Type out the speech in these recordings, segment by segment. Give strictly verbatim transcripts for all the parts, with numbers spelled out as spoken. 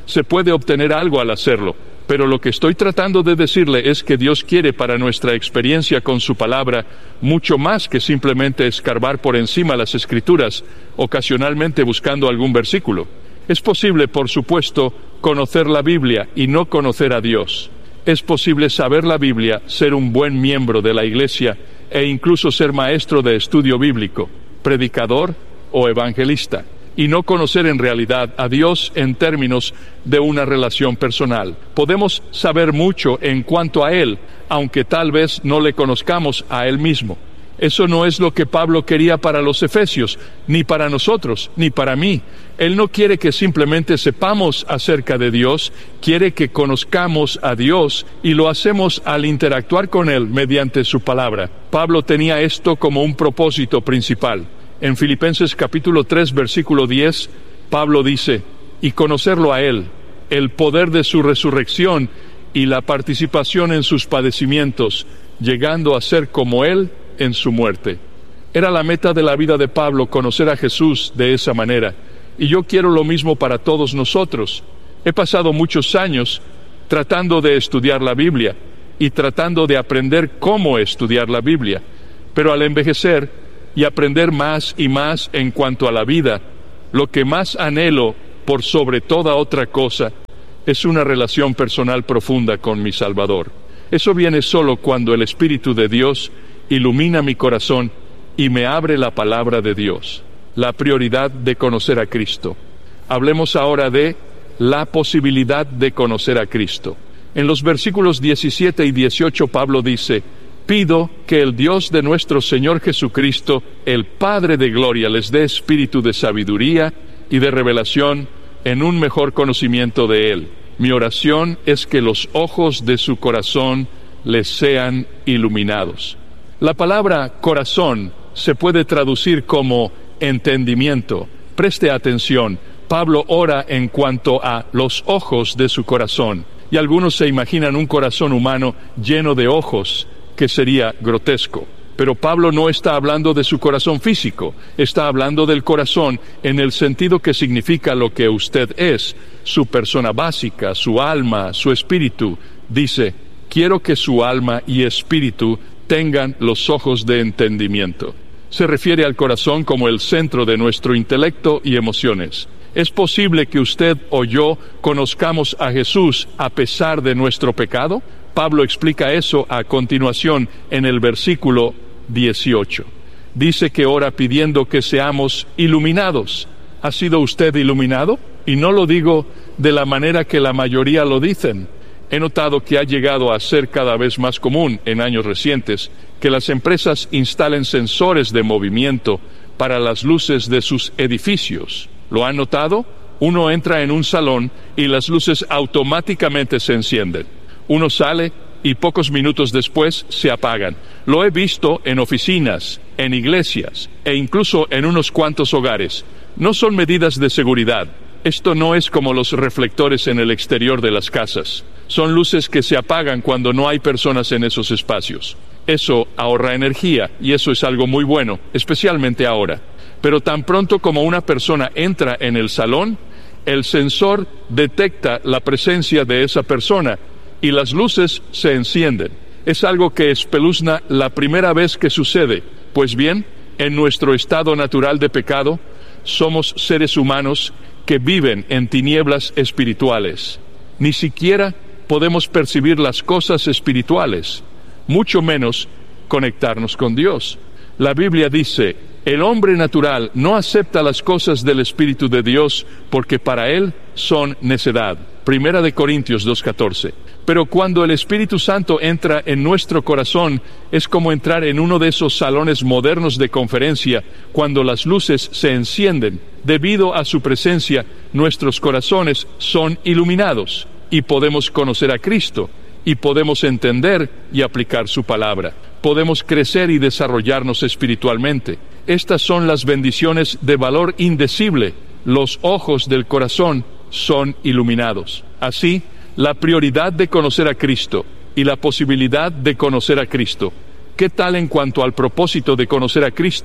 Se puede obtener algo al hacerlo, pero lo que estoy tratando de decirle es que Dios quiere para nuestra experiencia con su palabra mucho más que simplemente escarbar por encima las Escrituras, ocasionalmente buscando algún versículo. Es posible, por supuesto, conocer la Biblia y no conocer a Dios. Es posible saber la Biblia, ser un buen miembro de la Iglesia e incluso ser maestro de estudio bíblico, predicador o evangelista, y no conocer en realidad a Dios en términos de una relación personal. Podemos saber mucho en cuanto a Él, aunque tal vez no le conozcamos a Él mismo. Eso no es lo que Pablo quería para los efesios, ni para nosotros, ni para mí. Él no quiere que simplemente sepamos acerca de Dios, quiere que conozcamos a Dios, y lo hacemos al interactuar con Él mediante su palabra. Pablo tenía esto como un propósito principal. En Filipenses capítulo tres, versículo diez, Pablo dice, y conocerlo a Él, el poder de su resurrección y la participación en sus padecimientos, llegando a ser como Él en su muerte. Era la meta de la vida de Pablo conocer a Jesús de esa manera, y yo quiero lo mismo para todos nosotros. He pasado muchos años tratando de estudiar la Biblia y tratando de aprender cómo estudiar la Biblia, pero al envejecer y aprender más y más en cuanto a la vida, lo que más anhelo por sobre toda otra cosa es una relación personal profunda con mi Salvador. Eso viene solo cuando el Espíritu de Dios ilumina mi corazón y me abre la palabra de Dios. La prioridad de conocer a Cristo. Hablemos ahora de la posibilidad de conocer a Cristo. En los versículos diecisiete y dieciocho Pablo dice, pido que el Dios de nuestro Señor Jesucristo, el Padre de gloria, les dé espíritu de sabiduría y de revelación en un mejor conocimiento de Él. Mi oración es que los ojos de su corazón les sean iluminados. La palabra corazón se puede traducir como entendimiento. Preste atención, Pablo ora en cuanto a los ojos de su corazón, y algunos se imaginan un corazón humano lleno de ojos, que sería grotesco. Pero Pablo no está hablando de su corazón físico, está hablando del corazón en el sentido que significa lo que usted es, su persona básica, su alma, su espíritu. Dice, quiero que su alma y espíritu tengan los ojos de entendimiento. Se refiere al corazón como el centro de nuestro intelecto y emociones. ¿Es posible que usted o yo conozcamos a Jesús a pesar de nuestro pecado? Pablo explica eso a continuación en el versículo dieciocho. Dice que ora pidiendo que seamos iluminados. ¿Ha sido usted iluminado? Y no lo digo de la manera que la mayoría lo dicen. He notado que ha llegado a ser cada vez más común en años recientes que las empresas instalen sensores de movimiento para las luces de sus edificios. ¿Lo han notado? Uno entra en un salón y las luces automáticamente se encienden. Uno sale y pocos minutos después se apagan. Lo he visto en oficinas, en iglesias e incluso en unos cuantos hogares. No son medidas de seguridad. Esto no es como los reflectores en el exterior de las casas. Son luces que se apagan cuando no hay personas en esos espacios. Eso ahorra energía y eso es algo muy bueno, especialmente ahora. Pero tan pronto como una persona entra en el salón, el sensor detecta la presencia de esa persona y las luces se encienden. Es algo que espeluzna la primera vez que sucede. Pues bien, en nuestro estado natural de pecado, somos seres humanos que viven en tinieblas espirituales. Ni siquiera podemos percibir las cosas espirituales, mucho menos conectarnos con Dios. La Biblia dice, el hombre natural no acepta las cosas del Espíritu de Dios porque para él son necedad. Primera de Corintios dos catorce. Pero cuando el Espíritu Santo entra en nuestro corazón, es como entrar en uno de esos salones modernos de conferencia, cuando las luces se encienden. Debido a su presencia, nuestros corazones son iluminados, y podemos conocer a Cristo, y podemos entender y aplicar su palabra. Podemos crecer y desarrollarnos espiritualmente. Estas son las bendiciones de valor indecible. Los ojos del corazón son iluminados. Así, la prioridad de conocer a Cristo y la posibilidad de conocer a Cristo. ¿Qué tal en cuanto al propósito de conocer a Cristo?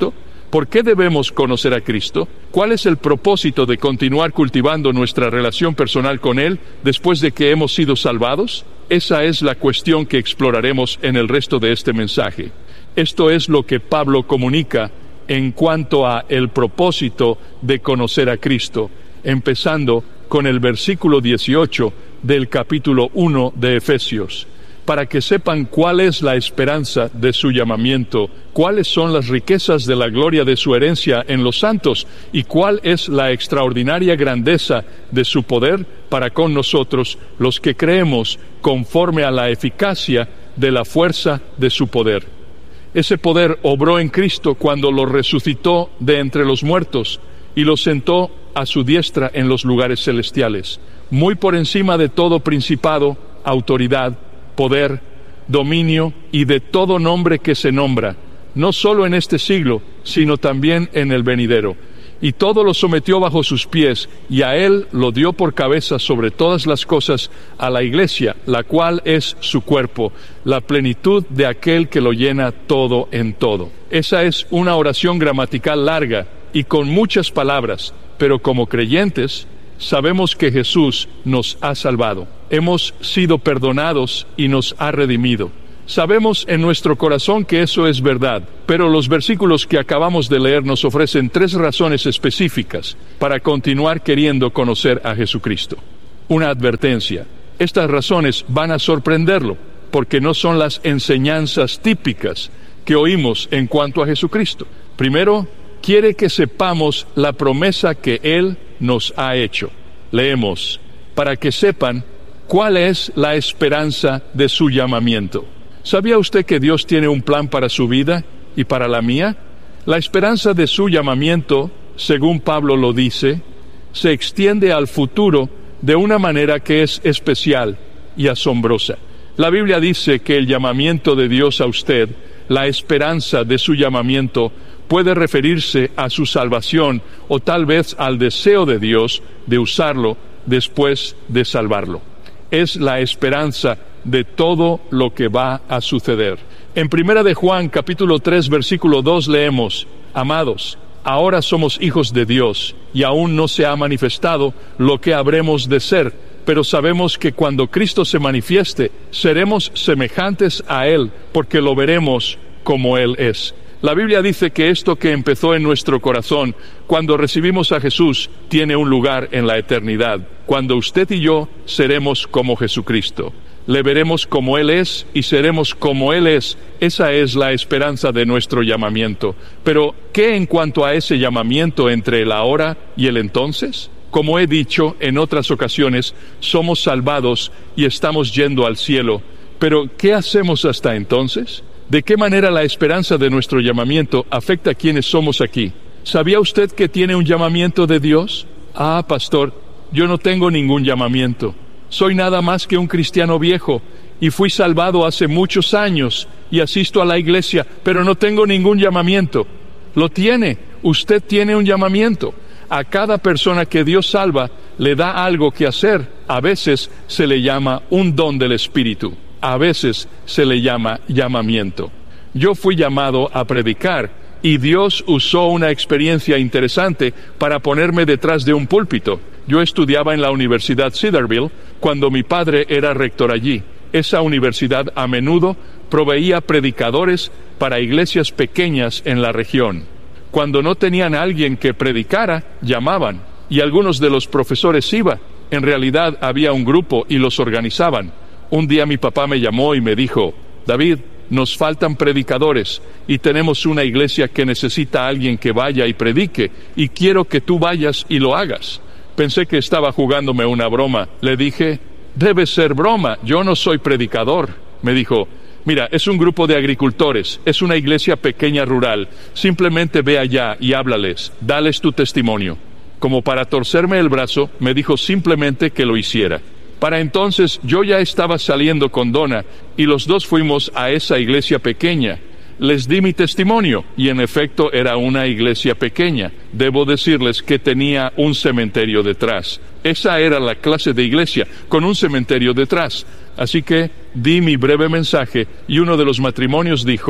¿Por qué debemos conocer a Cristo? ¿Cuál es el propósito de continuar cultivando nuestra relación personal con Él después de que hemos sido salvados? Esa es la cuestión que exploraremos en el resto de este mensaje. Esto es lo que Pablo comunica en cuanto a el propósito de conocer a Cristo, empezando con el versículo dieciocho del capítulo uno de Efesios. Para que sepan cuál es la esperanza de su llamamiento, cuáles son las riquezas de la gloria de su herencia en los santos, y cuál es la extraordinaria grandeza de su poder para con nosotros, los que creemos, conforme a la eficacia de la fuerza de su poder. Ese poder obró en Cristo cuando lo resucitó de entre los muertos y lo sentó a su diestra en los lugares celestiales, muy por encima de todo principado, autoridad, poder, dominio y de todo nombre que se nombra, no solo en este siglo, sino también en el venidero. Y todo lo sometió bajo sus pies, y a él lo dio por cabeza sobre todas las cosas a la iglesia, la cual es su cuerpo, la plenitud de aquel que lo llena todo en todo. Esa es una oración gramatical larga y con muchas palabras, pero como creyentes sabemos que Jesús nos ha salvado. Hemos sido perdonados y nos ha redimido. Sabemos en nuestro corazón que eso es verdad, pero los versículos que acabamos de leer nos ofrecen tres razones específicas para continuar queriendo conocer a Jesucristo. Una advertencia: estas razones van a sorprenderlo, porque no son las enseñanzas típicas que oímos en cuanto a Jesucristo. Primero, quiere que sepamos la promesa que Él nos ha hecho. Leemos: para que sepan cuál es la esperanza de su llamamiento. ¿Sabía usted que Dios tiene un plan para su vida y para la mía? La esperanza de su llamamiento, según Pablo lo dice, se extiende al futuro de una manera que es especial y asombrosa. La Biblia dice que el llamamiento de Dios a usted, la esperanza de su llamamiento, puede referirse a su salvación o tal vez al deseo de Dios de usarlo después de salvarlo. Es la esperanza de todo lo que va a suceder. En Primera de Juan, capítulo tres, versículo dos, leemos: amados, ahora somos hijos de Dios, y aún no se ha manifestado lo que habremos de ser, pero sabemos que cuando Cristo se manifieste, seremos semejantes a Él, porque lo veremos como Él es. La Biblia dice que esto que empezó en nuestro corazón cuando recibimos a Jesús tiene un lugar en la eternidad, cuando usted y yo seremos como Jesucristo. Le veremos como Él es y seremos como Él es. Esa es la esperanza de nuestro llamamiento. Pero, ¿qué en cuanto a ese llamamiento entre el ahora y el entonces? Como he dicho en otras ocasiones, somos salvados y estamos yendo al cielo. Pero, ¿qué hacemos hasta entonces? ¿De qué manera la esperanza de nuestro llamamiento afecta a quienes somos aquí? ¿Sabía usted que tiene un llamamiento de Dios? Ah, pastor, yo no tengo ningún llamamiento. Soy nada más que un cristiano viejo y fui salvado hace muchos años y asisto a la iglesia, pero no tengo ningún llamamiento. Lo tiene, usted tiene un llamamiento. A cada persona que Dios salva le da algo que hacer. A veces se le llama un don del Espíritu. A veces se le llama llamamiento. Yo fui llamado a predicar y Dios usó una experiencia interesante para ponerme detrás de un púlpito. Yo estudiaba en la Universidad Cedarville cuando mi padre era rector allí. Esa universidad a menudo proveía predicadores para iglesias pequeñas en la región. Cuando no tenían a alguien que predicara, llamaban, y algunos de los profesores iban. En realidad había un grupo y los organizaban. Un día mi papá me llamó y me dijo: David, nos faltan predicadores y tenemos una iglesia que necesita a alguien que vaya y predique, y quiero que tú vayas y lo hagas. Pensé que estaba jugándome una broma. Le dije: debe ser broma, yo no soy predicador. Me dijo: mira, es un grupo de agricultores, es una iglesia pequeña rural, simplemente ve allá y háblales, dales tu testimonio. Como para torcerme el brazo, me dijo simplemente que lo hiciera. Para entonces yo ya estaba saliendo con Donna y los dos fuimos a esa iglesia pequeña. Les di mi testimonio y en efecto era una iglesia pequeña. Debo decirles que tenía un cementerio detrás. Esa era la clase de iglesia, con un cementerio detrás. Así que di mi breve mensaje y uno de los matrimonios dijo: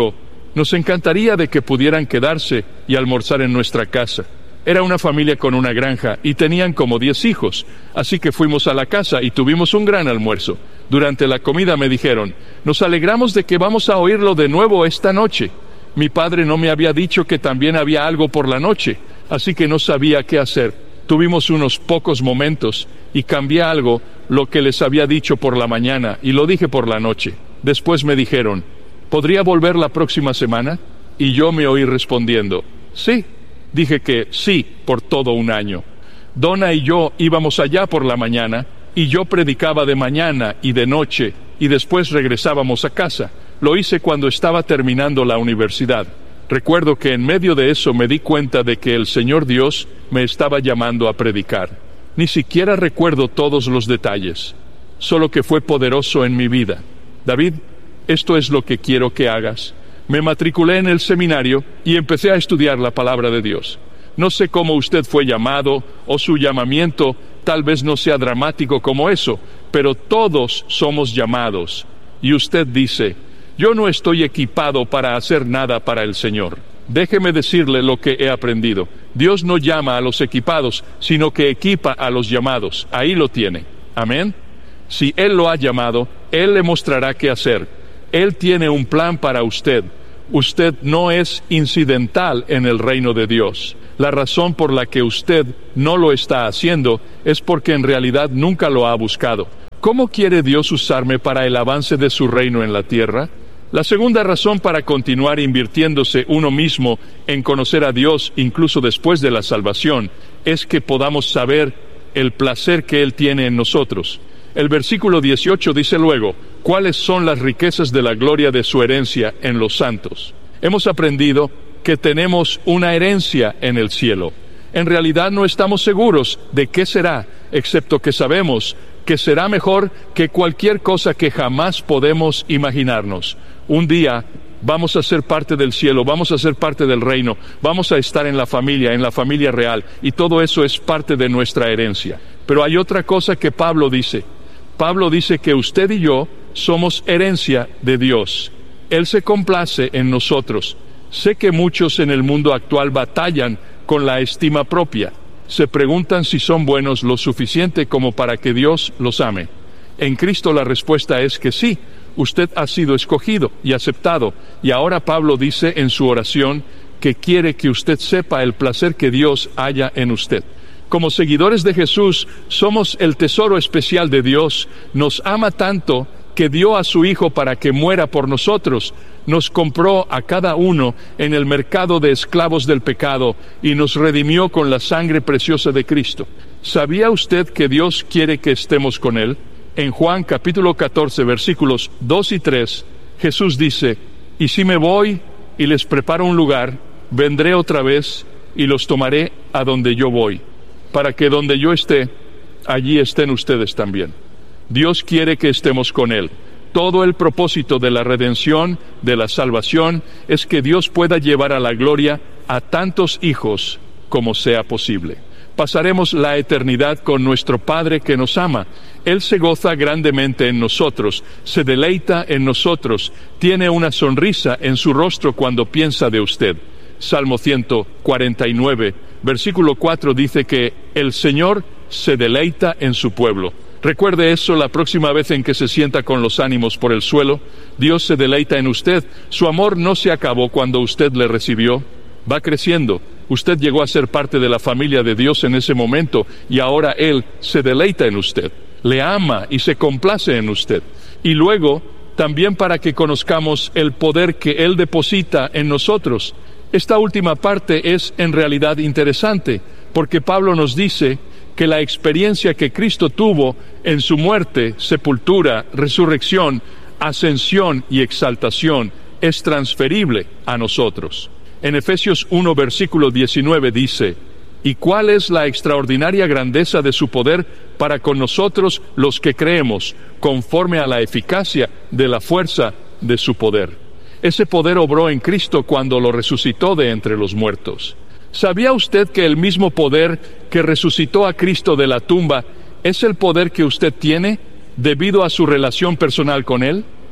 Nos encantaría de que pudieran quedarse y almorzar en nuestra casa. Era una familia con una granja y tenían como diez hijos, así que fuimos a la casa y tuvimos un gran almuerzo. Durante la comida me dijeron, nos alegramos de que vamos a oírlo de nuevo esta noche. Mi padre no me había dicho que también había algo por la noche, así que no sabía qué hacer. Tuvimos unos pocos momentos y cambié algo, lo que les había dicho por la mañana, y lo dije por la noche. Después me dijeron, ¿podría volver la próxima semana? Y yo me oí respondiendo, sí. Dije que sí por todo un año. Donna y yo íbamos allá por la mañana, y yo predicaba de mañana y de noche, y después regresábamos a casa. Lo hice cuando estaba terminando la universidad. Recuerdo que en medio de eso me di cuenta de que el Señor Dios me estaba llamando a predicar. Ni siquiera recuerdo todos los detalles, solo que fue poderoso en mi vida. David, esto es lo que quiero que hagas. Me matriculé en el seminario y empecé a estudiar la palabra de Dios. No sé cómo usted fue llamado o su llamamiento tal vez no sea dramático como eso, pero todos somos llamados. Y usted dice, yo no estoy equipado para hacer nada para el Señor. Déjeme decirle lo que he aprendido. Dios no llama a los equipados, sino que equipa a los llamados. Ahí lo tiene. Amén. Si Él lo ha llamado, Él le mostrará qué hacer. Él tiene un plan para usted. Usted no es incidental en el reino de Dios. La razón por la que usted no lo está haciendo es porque en realidad nunca lo ha buscado. ¿Cómo quiere Dios usarme para el avance de su reino en la tierra? La segunda razón para continuar invirtiéndose uno mismo en conocer a Dios incluso después de la salvación es que podamos saber el placer que Él tiene en nosotros. El versículo dieciocho dice luego, ¿cuáles son las riquezas de la gloria de su herencia en los santos? Hemos aprendido que tenemos una herencia en el cielo. En realidad no estamos seguros de qué será, excepto que sabemos que será mejor que cualquier cosa que jamás podemos imaginarnos. Un día vamos a ser parte del cielo, vamos a ser parte del reino, vamos a estar en la familia, en la familia real, y todo eso es parte de nuestra herencia. Pero hay otra cosa que Pablo dice. Pablo dice que usted y yo somos herencia de Dios. Él se complace en nosotros. Sé que muchos en el mundo actual batallan con la estima propia. Se preguntan si son buenos lo suficiente como para que Dios los ame. En Cristo la respuesta es que sí, usted ha sido escogido y aceptado. Y ahora Pablo dice en su oración que quiere que usted sepa el placer que Dios haya en usted. Como seguidores de Jesús, somos el tesoro especial de Dios. Nos ama tanto que dio a su Hijo para que muera por nosotros. Nos compró a cada uno en el mercado de esclavos del pecado y nos redimió con la sangre preciosa de Cristo. ¿Sabía usted que Dios quiere que estemos con Él? En Juan capítulo catorce, versículos dos y tres, Jesús dice, y si me voy y les preparo un lugar, vendré otra vez y los tomaré a donde yo voy, para que donde yo esté, allí estén ustedes también. Dios quiere que estemos con Él. Todo el propósito de la redención, de la salvación, es que Dios pueda llevar a la gloria a tantos hijos como sea posible. Pasaremos la eternidad con nuestro Padre que nos ama. Él se goza grandemente en nosotros, se deleita en nosotros, tiene una sonrisa en su rostro cuando piensa de usted. Salmo ciento cuarenta y nueve, versículo cuatro dice que el Señor se deleita en su pueblo. Recuerde eso la próxima vez en que se sienta con los ánimos por el suelo. Dios se deleita en usted. Su amor no se acabó cuando usted le recibió. Va creciendo. Usted llegó a ser parte de la familia de Dios en ese momento y ahora Él se deleita en usted. Le ama y se complace en usted. Y luego, también para que conozcamos el poder que Él deposita en nosotros. Esta última parte es en realidad interesante, porque Pablo nos dice que la experiencia que Cristo tuvo en su muerte, sepultura, resurrección, ascensión y exaltación es transferible a nosotros. En Efesios uno, versículo diecinueve dice, ¿y cuál es la extraordinaria grandeza de su poder para con nosotros los que creemos, conforme a la eficacia de la fuerza de su poder? Ese poder obró en Cristo cuando lo resucitó de entre los muertos. ¿Sabía usted que el mismo poder que resucitó a Cristo de la tumba es el poder que usted tiene debido a su relación personal con Él?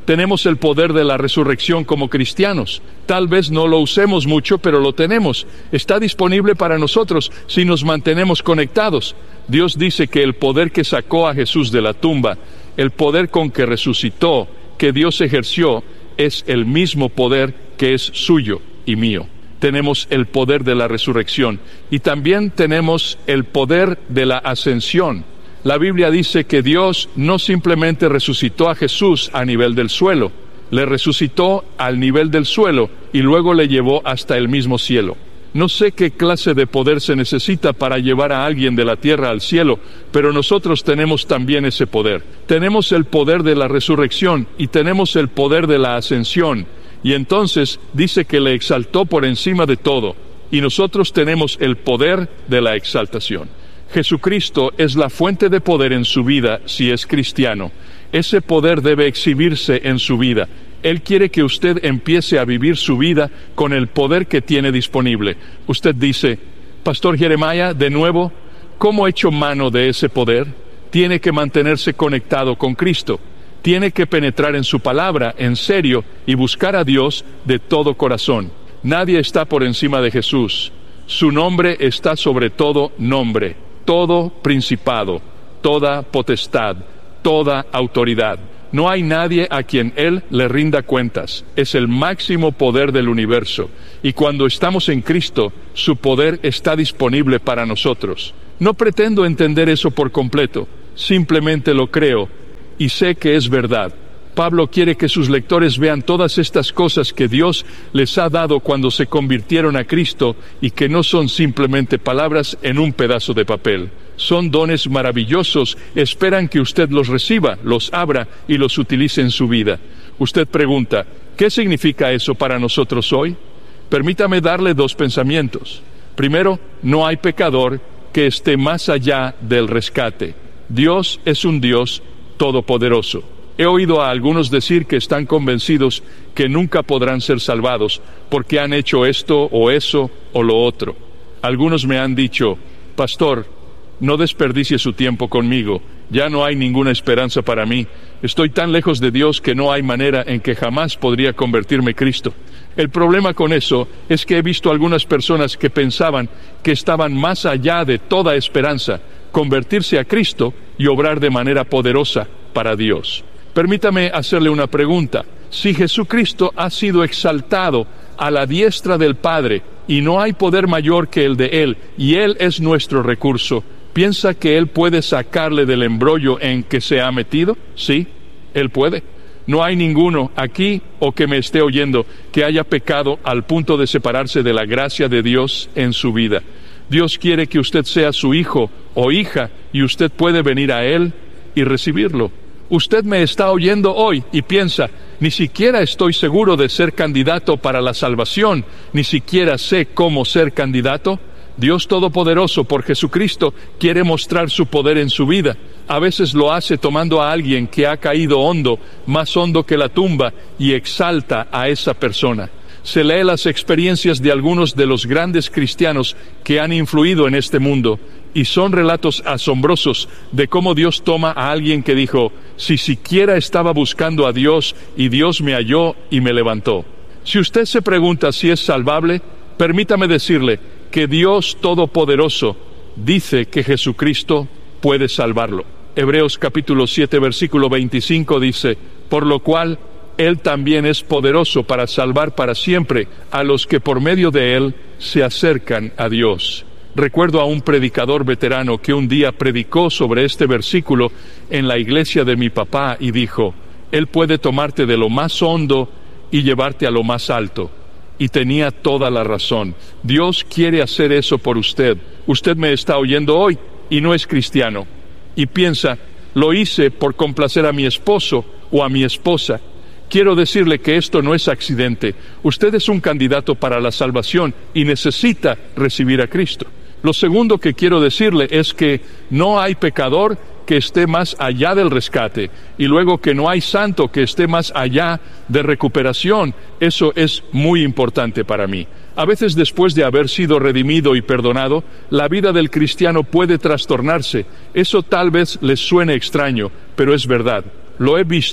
Tenemos el poder de la resurrección como cristianos. Tal vez no lo usemos mucho, pero lo tenemos. Está disponible para nosotros si nos mantenemos conectados. Dios dice que el poder que sacó a Jesús de la tumba, el poder con que resucitó, que Dios ejerció, es el mismo poder que es suyo y mío. Tenemos el poder de la resurrección y también tenemos el poder de la ascensión. La Biblia dice que Dios no simplemente resucitó a Jesús a nivel del suelo, le resucitó al nivel del suelo y luego le llevó hasta el mismo cielo. No sé qué clase de poder se necesita para llevar a alguien de la tierra al cielo, pero nosotros tenemos también ese poder. Tenemos el poder de la resurrección y tenemos el poder de la ascensión. Y entonces dice que le exaltó por encima de todo, y nosotros tenemos el poder de la exaltación. Jesucristo es la fuente de poder en su vida si es cristiano. Ese poder debe exhibirse en su vida. Él quiere que usted empiece a vivir su vida con el poder que tiene disponible. Usted dice, Pastor Jeremiah, de nuevo, ¿cómo echo mano de ese poder? Tiene que mantenerse conectado con Cristo. Tiene que penetrar en su palabra, en serio, y buscar a Dios de todo corazón. Nadie está por encima de Jesús. Su nombre está sobre todo nombre, todo principado, toda potestad, toda autoridad. No hay nadie a quien Él le rinda cuentas. Es el máximo poder del universo. Y cuando estamos en Cristo, su poder está disponible para nosotros. No pretendo entender eso por completo. Simplemente lo creo y sé que es verdad. Pablo quiere que sus lectores vean todas estas cosas que Dios les ha dado cuando se convirtieron a Cristo y que no son simplemente palabras en un pedazo de papel. Son dones maravillosos, esperan que usted los reciba, los abra y los utilice en su vida. Usted pregunta, ¿qué significa eso para nosotros hoy? Permítame darle dos pensamientos. Primero, no hay pecador que esté más allá del rescate. Dios es un Dios todopoderoso. He oído a algunos decir que están convencidos que nunca podrán ser salvados porque han hecho esto o eso o lo otro. Algunos me han dicho, Pastor, no desperdicie su tiempo conmigo, ya no hay ninguna esperanza para mí. Estoy tan lejos de Dios que no hay manera en que jamás podría convertirme en Cristo. El problema con eso es que he visto algunas personas que pensaban que estaban más allá de toda esperanza, convertirse a Cristo y obrar de manera poderosa para Dios. Permítame hacerle una pregunta. Si Jesucristo ha sido exaltado a la diestra del Padre y no hay poder mayor que el de Él, y Él es nuestro recurso, ¿piensa que Él puede sacarle del embrollo en que se ha metido? Sí, Él puede. No hay ninguno aquí o que me esté oyendo que haya pecado al punto de separarse de la gracia de Dios en su vida. Dios quiere que usted sea su hijo o hija y usted puede venir a Él y recibirlo. Usted me está oyendo hoy y piensa, ni siquiera estoy seguro de ser candidato para la salvación, ni siquiera sé cómo ser candidato. Dios Todopoderoso, por Jesucristo, quiere mostrar su poder en su vida. A veces lo hace tomando a alguien que ha caído hondo, más hondo que la tumba, y exalta a esa persona. Se lee las experiencias de algunos de los grandes cristianos que han influido en este mundo, y son relatos asombrosos de cómo Dios toma a alguien que dijo, si siquiera estaba buscando a Dios, y Dios me halló y me levantó. Si usted se pregunta si es salvable, permítame decirle que Dios Todopoderoso dice que Jesucristo puede salvarlo. Hebreos capítulo siete, versículo veinticinco dice, por lo cual Él también es poderoso para salvar para siempre a los que por medio de Él se acercan a Dios. Recuerdo a un predicador veterano que un día predicó sobre este versículo en la iglesia de mi papá y dijo, Él puede tomarte de lo más hondo y llevarte a lo más alto. Y tenía toda la razón. Dios quiere hacer eso por usted. Usted me está oyendo hoy y no es cristiano. Y piensa, lo hice por complacer a mi esposo o a mi esposa. Quiero decirle que esto no es accidente. Usted es un candidato para la salvación y necesita recibir a Cristo. Lo segundo que quiero decirle es que no hay pecador que esté más allá del rescate, y luego que no hay santo que esté más allá de recuperación. Eso es muy importante para mí. A veces, después de haber sido redimido y perdonado, la vida del cristiano puede trastornarse. Eso tal vez les suene extraño, pero es verdad. Lo he visto.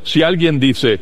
Si alguien dice,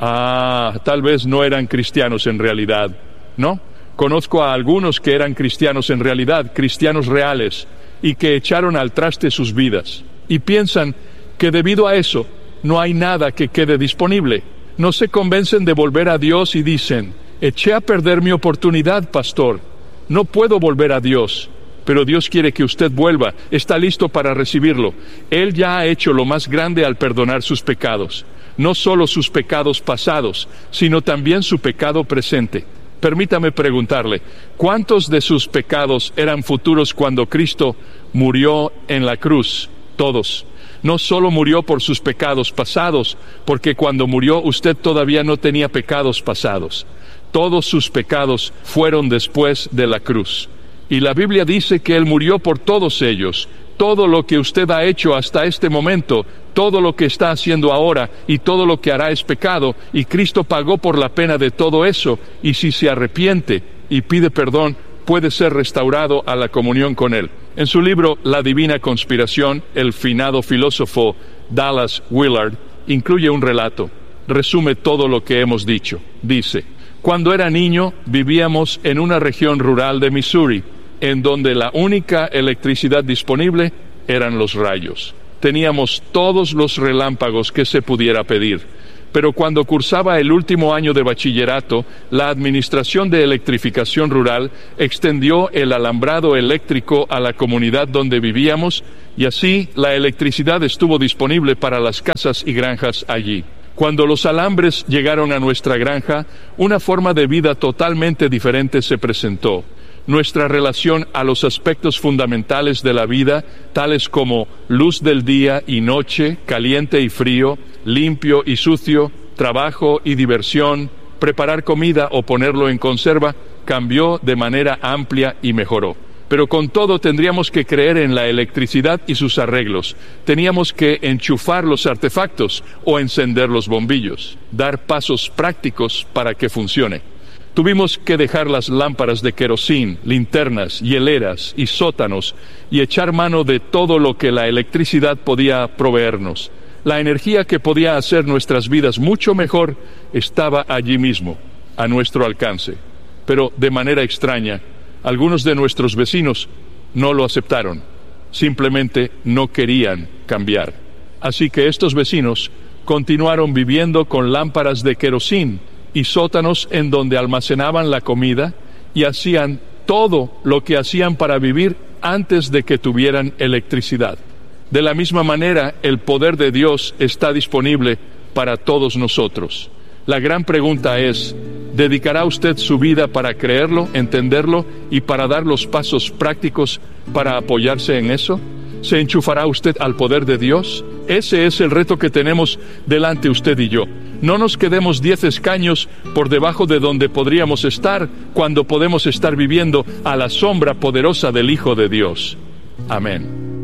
ah, tal vez no eran cristianos en realidad, ¿no? Conozco a algunos que eran cristianos en realidad, cristianos reales, y que echaron al traste sus vidas, y piensan que debido a eso no hay nada que quede disponible. No se convencen de volver a Dios y dicen, eché a perder mi oportunidad, pastor, no puedo volver a Dios. Pero Dios quiere que usted vuelva, está listo para recibirlo. Él ya ha hecho lo más grande al perdonar sus pecados, no solo sus pecados pasados, sino también su pecado presente. Permítame preguntarle, ¿cuántos de sus pecados eran futuros cuando Cristo murió en la cruz? Todos. No solo murió por sus pecados pasados, porque cuando murió usted todavía no tenía pecados pasados. Todos sus pecados fueron después de la cruz. Y la Biblia dice que Él murió por todos ellos. Todo lo que usted ha hecho hasta este momento, todo lo que está haciendo ahora y todo lo que hará es pecado, y Cristo pagó por la pena de todo eso, y si se arrepiente y pide perdón, puede ser restaurado a la comunión con Él. En su libro La Divina Conspiración, el finado filósofo Dallas Willard incluye un relato. Resume todo lo que hemos dicho. Dice, cuando era niño vivíamos en una región rural de Missouri, en donde la única electricidad disponible eran los rayos. Teníamos todos los relámpagos que se pudiera pedir. Pero cuando cursaba el último año de bachillerato, la Administración de Electrificación Rural extendió el alambrado eléctrico a la comunidad donde vivíamos, y así la electricidad estuvo disponible para las casas y granjas allí. Cuando los alambres llegaron a nuestra granja, una forma de vida totalmente diferente se presentó. Nuestra relación a los aspectos fundamentales de la vida, tales como luz del día y noche, caliente y frío, limpio y sucio, trabajo y diversión, preparar comida o ponerlo en conserva, cambió de manera amplia y mejoró. Pero con todo tendríamos que creer en la electricidad y sus arreglos. Teníamos que enchufar los artefactos o encender los bombillos, dar pasos prácticos para que funcione. Tuvimos que dejar las lámparas de querosín, linternas, hieleras y sótanos y echar mano de todo lo que la electricidad podía proveernos. La energía que podía hacer nuestras vidas mucho mejor estaba allí mismo, a nuestro alcance. Pero de manera extraña, algunos de nuestros vecinos no lo aceptaron. Simplemente no querían cambiar. Así que estos vecinos continuaron viviendo con lámparas de querosín y sótanos en donde almacenaban la comida y hacían todo lo que hacían para vivir antes de que tuvieran electricidad. De la misma manera, el poder de Dios está disponible para todos nosotros. La gran pregunta es, ¿dedicará usted su vida para creerlo, entenderlo y para dar los pasos prácticos para apoyarse en eso? ¿Se enchufará usted al poder de Dios? Ese es el reto que tenemos delante usted y yo. No nos quedemos diez escaños por debajo de donde podríamos estar cuando podemos estar viviendo a la sombra poderosa del Hijo de Dios. Amén.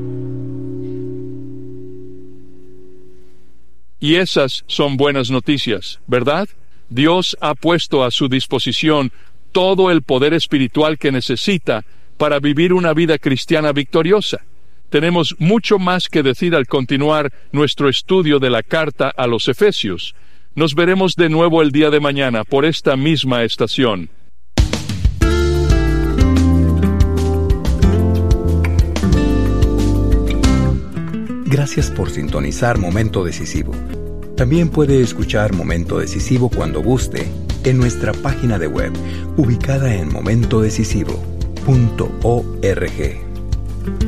Y esas son buenas noticias, ¿verdad? Dios ha puesto a su disposición todo el poder espiritual que necesita para vivir una vida cristiana victoriosa. Tenemos mucho más que decir al continuar nuestro estudio de la carta a los Efesios. Nos veremos de nuevo el día de mañana por esta misma estación. Gracias por sintonizar Momento Decisivo. También puede escuchar Momento Decisivo cuando guste en nuestra página de web, ubicada en momento decisivo punto org.